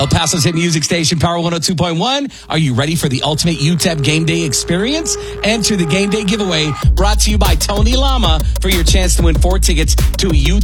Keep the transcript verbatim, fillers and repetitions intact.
El Paso's hit music station, Power one oh two point one. Are you ready for the ultimate U T E P game day experience? Enter the game day giveaway brought to you by Tony Lama for your chance to win four tickets to a U T E P